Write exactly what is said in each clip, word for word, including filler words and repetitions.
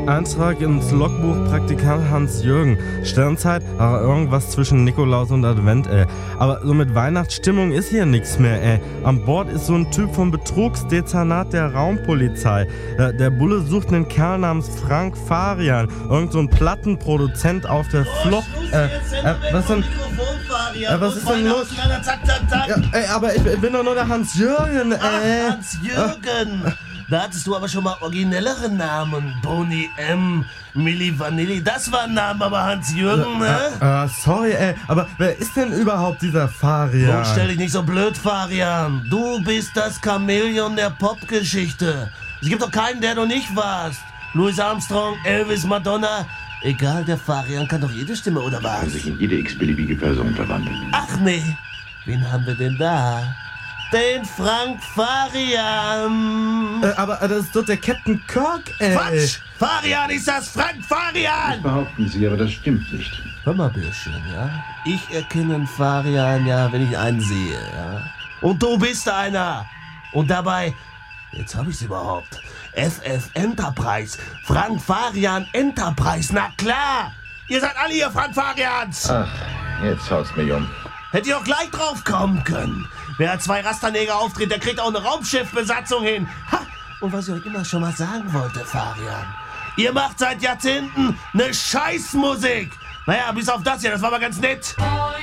Eintrag ins Logbuch Praktikant Hans-Jürgen. Sternzeit, aber irgendwas zwischen Nikolaus und Advent, ey. Aber so mit Weihnachtsstimmung ist hier nichts mehr, ey. An Bord ist so ein Typ vom Betrugsdezernat der Raumpolizei. Der, der Bulle sucht einen Kerl namens Frank Farian. Irgend so ein Plattenproduzent auf der Flucht. Äh, äh, was denn? Äh, was ist denn los? Zack, zack, zack. Ja, ey, aber ich, ich bin doch nur der Hans-Jürgen, ey. Ach, Hans-Jürgen. Da hattest du aber schon mal originellere Namen. Boni M., Milli Vanilli, das waren Namen, aber Hans-Jürgen, ne? Äh, äh, sorry, ey, aber wer ist denn überhaupt dieser Farian? Nun stell dich nicht so blöd, Farian. Du bist das Chamäleon der Popgeschichte. Es gibt doch keinen, der du nicht warst. Louis Armstrong, Elvis, Madonna. Egal, der Farian kann doch jede Stimme, oder was? Kann sich in jede x-beliebige Person verwandeln. Ach nee, wen haben wir denn da? Den Frank Farian. Äh, aber äh, das ist doch der Captain Kirk, ey. Quatsch! Farian ist das Frank Farian! Das behaupten Sie, aber das stimmt nicht. Hör mal, Bürschchen, ja? Ich erkenne einen Farian, ja, wenn ich einen sehe, ja? Und du bist einer! Und dabei, jetzt hab ich's überhaupt, F F Enterprise, Frank Farian Enterprise, na klar! Ihr seid alle hier Frank Farians! Ach, jetzt haut's mich um. Hättet ihr auch gleich drauf kommen können. Wer als zwei Rasterneger auftritt, der kriegt auch eine Raumschiffbesatzung hin. Ha! Und was ich euch immer schon mal sagen wollte, Farian. Ihr macht seit Jahrzehnten eine Scheißmusik. Naja, bis auf das hier, das war mal ganz nett.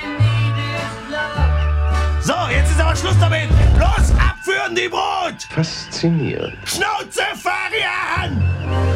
So, jetzt ist aber Schluss damit. Los, abführen die Brut! Faszinierend. Schnauze, Farian!